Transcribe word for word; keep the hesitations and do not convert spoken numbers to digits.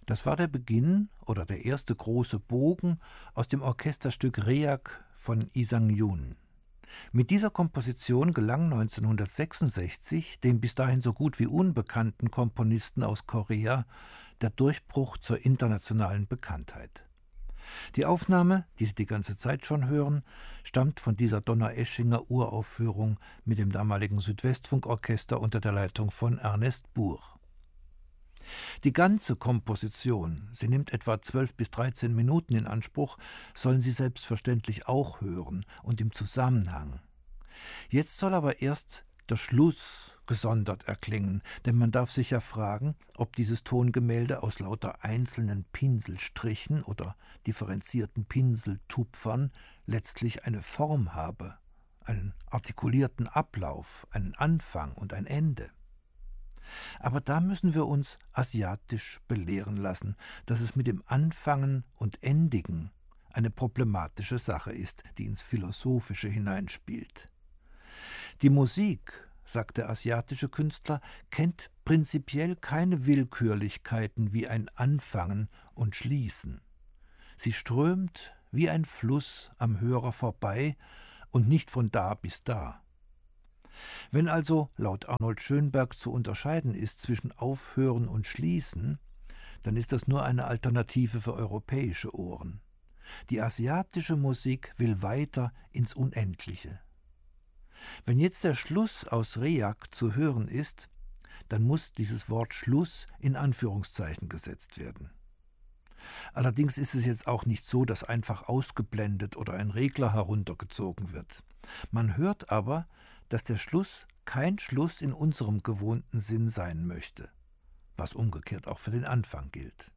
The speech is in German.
Das war der Beginn oder der erste große Bogen aus dem Orchesterstück Reak von Lee Sang-yoon. Mit dieser Komposition gelang neunzehnhundertsechsundsechzig dem bis dahin so gut wie unbekannten Komponisten aus Korea der Durchbruch zur internationalen Bekanntheit. Die Aufnahme, die Sie die ganze Zeit schon hören, stammt von dieser Donaueschinger Uraufführung mit dem damaligen Südwestfunkorchester unter der Leitung von Ernest Buhr. Die ganze Komposition, sie nimmt etwa zwölf bis dreizehn Minuten in Anspruch, sollen Sie selbstverständlich auch hören und im Zusammenhang. Jetzt soll aber erst der Schluss gesondert erklingen, denn man darf sich ja fragen, ob dieses Tongemälde aus lauter einzelnen Pinselstrichen oder differenzierten Pinseltupfern letztlich eine Form habe, einen artikulierten Ablauf, einen Anfang und ein Ende. Aber da müssen wir uns asiatisch belehren lassen, dass es mit dem Anfangen und Endigen eine problematische Sache ist, die ins Philosophische hineinspielt. Die Musik, sagt der asiatische Künstler, kennt prinzipiell keine Willkürlichkeiten wie ein Anfangen und Schließen. Sie strömt wie ein Fluss am Hörer vorbei und nicht von da bis da. Wenn also laut Arnold Schönberg zu unterscheiden ist zwischen Aufhören und Schließen, dann ist das nur eine Alternative für europäische Ohren. Die asiatische Musik will weiter ins Unendliche. Wenn jetzt der Schluss aus Reak zu hören ist, dann muss dieses Wort Schluss in Anführungszeichen gesetzt werden. Allerdings ist es jetzt auch nicht so, dass einfach ausgeblendet oder ein Regler heruntergezogen wird. Man hört aber, dass der Schluss kein Schluss in unserem gewohnten Sinn sein möchte, was umgekehrt auch für den Anfang gilt.